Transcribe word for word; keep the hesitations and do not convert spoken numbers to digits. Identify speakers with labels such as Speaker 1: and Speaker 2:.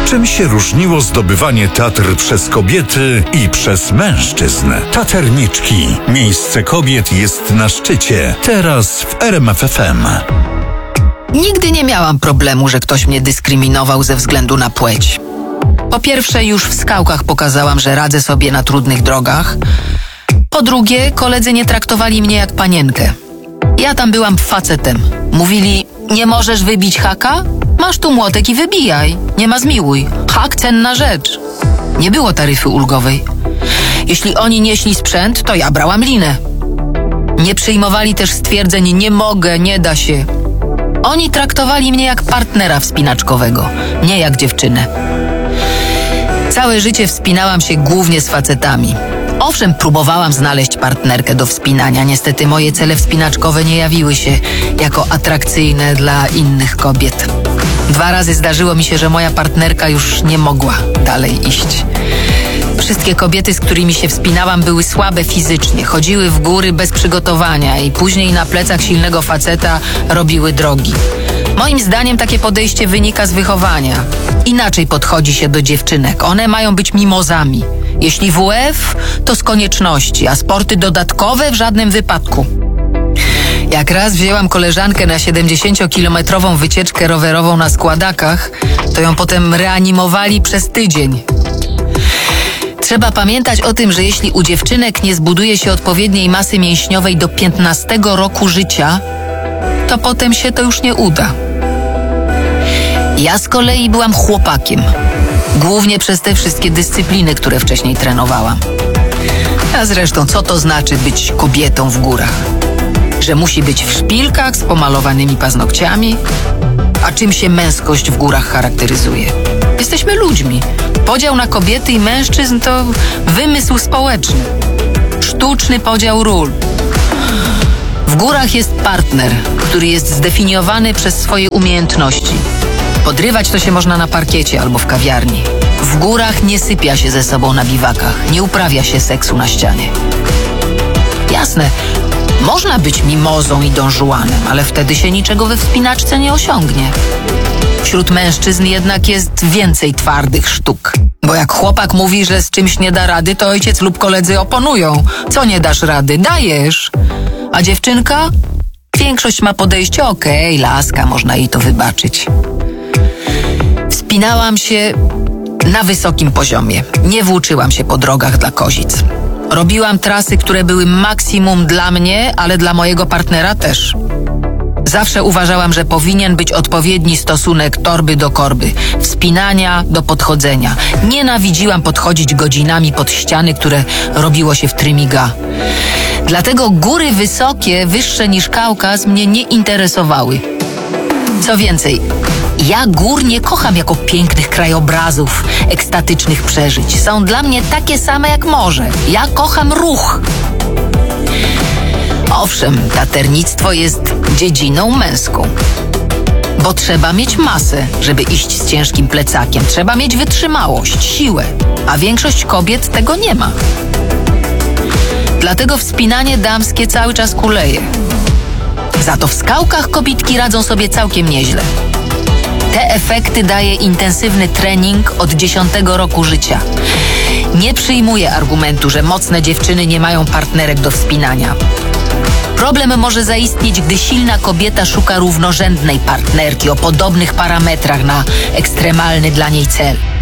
Speaker 1: Czym się różniło zdobywanie Tatr przez kobiety i przez mężczyzn? Taterniczki. Miejsce kobiet jest na szczycie. Teraz w R M F F M.
Speaker 2: Nigdy nie miałam problemu, że ktoś mnie dyskryminował ze względu na płeć. Po pierwsze, już w skałkach pokazałam, że radzę sobie na trudnych drogach. Po drugie, koledzy nie traktowali mnie jak panienkę. Ja tam byłam facetem. Mówili, nie możesz wybić haka? Masz tu młotek i wybijaj. Nie ma zmiłuj. Hak cenna rzecz. Nie było taryfy ulgowej. Jeśli oni nieśli sprzęt, to ja brałam linę. Nie przyjmowali też stwierdzeń, nie mogę, nie da się. Oni traktowali mnie jak partnera wspinaczkowego, nie jak dziewczynę. Całe życie wspinałam się głównie z facetami. Owszem, próbowałam znaleźć partnerkę do wspinania. Niestety moje cele wspinaczkowe nie jawiły się jako atrakcyjne dla innych kobiet. Dwa razy zdarzyło mi się, że moja partnerka już nie mogła dalej iść. Wszystkie kobiety, z którymi się wspinałam, były słabe fizycznie, chodziły w góry bez przygotowania i później na plecach silnego faceta robiły drogi. Moim zdaniem takie podejście wynika z wychowania. Inaczej podchodzi się do dziewczynek. One mają być mimozami. Jeśli W F, to z konieczności, a sporty dodatkowe w żadnym wypadku. Jak raz wzięłam koleżankę na siedemdziesięciokilometrową wycieczkę rowerową na składakach, to ją potem reanimowali przez tydzień. Trzeba pamiętać o tym, że jeśli u dziewczynek nie zbuduje się odpowiedniej masy mięśniowej do piętnastego roku życia, to potem się to już nie uda. Ja z kolei byłam chłopakiem. Głównie przez te wszystkie dyscypliny, które wcześniej trenowałam. A zresztą, co to znaczy być kobietą w górach? Że musi być w szpilkach z pomalowanymi paznokciami? A czym się męskość w górach charakteryzuje? Jesteśmy ludźmi. Podział na kobiety i mężczyzn to wymysł społeczny. Sztuczny podział ról. W górach jest partner, który jest zdefiniowany przez swoje umiejętności. Podrywać to się można na parkiecie albo w kawiarni. W górach nie sypia się ze sobą na biwakach, nie uprawia się seksu na ścianie. Jasne, można być mimozą i donżuanem, ale wtedy się niczego we wspinaczce nie osiągnie. Wśród mężczyzn jednak jest więcej twardych sztuk. Bo jak chłopak mówi, że z czymś nie da rady, to ojciec lub koledzy oponują. Co nie dasz rady? Dajesz. A dziewczynka? Większość ma podejście, okej, okay, laska, można jej to wybaczyć. Wspinałam się na wysokim poziomie. Nie włóczyłam się po drogach dla kozic. Robiłam trasy, które były maksimum dla mnie, ale dla mojego partnera też. Zawsze uważałam, że powinien być odpowiedni stosunek torby do korby, wspinania do podchodzenia. Nienawidziłam podchodzić godzinami pod ściany, które robiło się w trymiga. Dlatego góry wysokie, wyższe niż Kaukaz mnie nie interesowały. Co więcej, ja gór nie kocham jako pięknych krajobrazów, ekstatycznych przeżyć. Są dla mnie takie same jak morze. Ja kocham ruch. Owszem, taternictwo jest dziedziną męską. Bo trzeba mieć masę, żeby iść z ciężkim plecakiem. Trzeba mieć wytrzymałość, siłę. A większość kobiet tego nie ma. Dlatego wspinanie damskie cały czas kuleje. Za to w skałkach kobitki radzą sobie całkiem nieźle. Te efekty daje intensywny trening od dziesiątego roku życia. Nie przyjmuję argumentu, że mocne dziewczyny nie mają partnerek do wspinania. Problem może zaistnieć, gdy silna kobieta szuka równorzędnej partnerki o podobnych parametrach na ekstremalny dla niej cel.